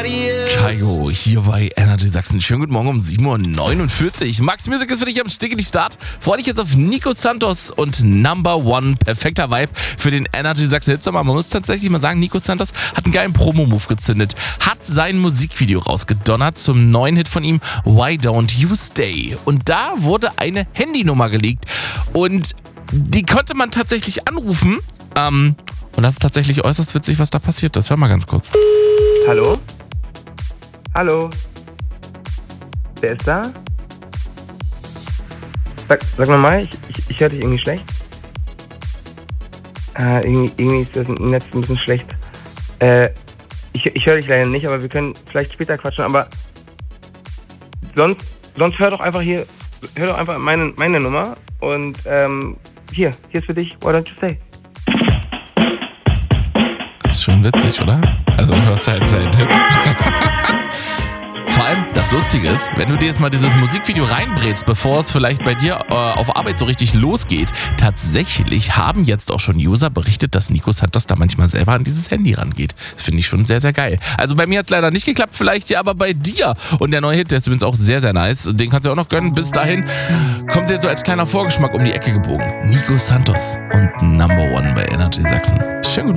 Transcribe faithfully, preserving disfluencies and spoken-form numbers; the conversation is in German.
Kaigo hier bei Energy Sachsen. Schönen guten Morgen um sieben Uhr neunundvierzig. Max Music ist für dich am stickeli Start. Freue dich jetzt auf Nico Santos und Number One. Perfekter Vibe für den Energy Sachsen Hitsommer. Man muss tatsächlich mal sagen, Nico Santos hat einen geilen Promo-Move gezündet. Hat sein Musikvideo rausgedonnert zum neuen Hit von ihm, Why Don't You Stay. Und da wurde eine Handynummer geleakt. Und die konnte man tatsächlich anrufen. Ähm, und das ist tatsächlich äußerst witzig, was da passiert ist. Hör mal ganz kurz. Hallo? Hallo? Wer ist da? Sag, sag nochmal, ich, ich, ich höre dich irgendwie schlecht. Äh, irgendwie, irgendwie ist das Netz ein bisschen schlecht. Äh, ich, ich höre dich leider nicht, aber wir können vielleicht später quatschen, aber sonst, sonst hör doch einfach hier, hör doch einfach meine, meine Nummer und ähm, hier, hier ist für dich, Why Don't You Stay? Das ist schon witzig, oder? Also, was halt sein Hit. Vor allem, das Lustige ist, wenn du dir jetzt mal dieses Musikvideo reinbrätst, bevor es vielleicht bei dir äh, auf Arbeit so richtig losgeht, tatsächlich haben jetzt auch schon User berichtet, dass Nico Santos da manchmal selber an dieses Handy rangeht. Das finde ich schon sehr, sehr geil. Also bei mir hat es leider nicht geklappt, vielleicht ja aber bei dir. Und der neue Hit, der ist übrigens auch sehr, sehr nice. Den kannst du auch noch gönnen. Bis dahin kommt jetzt so als kleiner Vorgeschmack um die Ecke gebogen. Nico Santos und Number One bei Energy Sachsen. Schön gut.